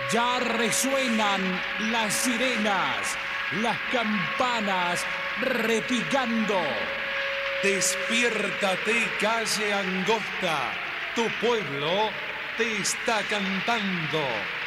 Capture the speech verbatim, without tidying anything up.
Ya resuenan las sirenas, las campanas repicando. Despiértate, calle angosta, tu pueblo te está cantando.